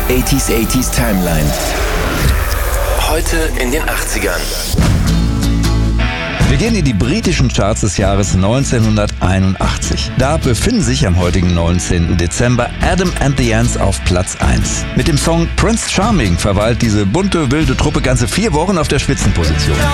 80s Timeline. Heute in den 80ern. Wir gehen in die britischen Charts des Jahres 1981. Da befinden sich am heutigen 19. Dezember Adam and the Ants auf Platz 1. Mit dem Song Prince Charming verweilt diese bunte, wilde Truppe ganze 4 Wochen auf der Spitzenposition.